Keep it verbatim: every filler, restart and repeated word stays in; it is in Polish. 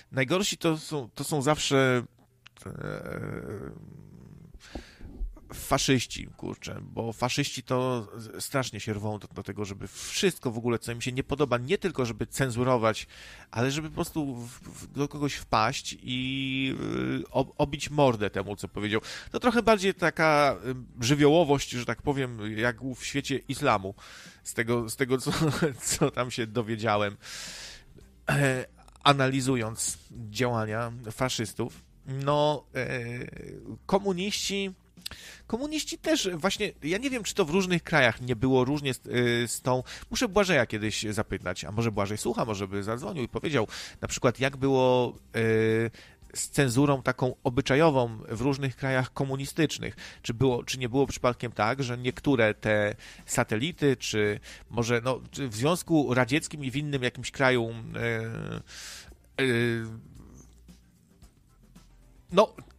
najgorsi to są, to są zawsze e, faszyści, kurczę, bo faszyści to strasznie się rwą do, do tego, żeby wszystko w ogóle, co im się nie podoba, nie tylko żeby cenzurować, ale żeby po prostu w, w, do kogoś wpaść i y, ob, obić mordę temu, co powiedział. To trochę bardziej taka y, żywiołowość, że tak powiem, jak w świecie islamu, z tego, z tego co, co tam się dowiedziałem, e, analizując działania faszystów. No, e, komuniści Komuniści też właśnie, ja nie wiem, czy to w różnych krajach nie było różnie z, y, z tą... Muszę Błażeja kiedyś zapytać, a może Błażej słucha, może by zadzwonił i powiedział na przykład, jak było y, z cenzurą taką obyczajową w różnych krajach komunistycznych. Czy, było, czy nie było przypadkiem tak, że niektóre te satelity, czy może no, czy w Związku Radzieckim i w innym jakimś kraju y, y, no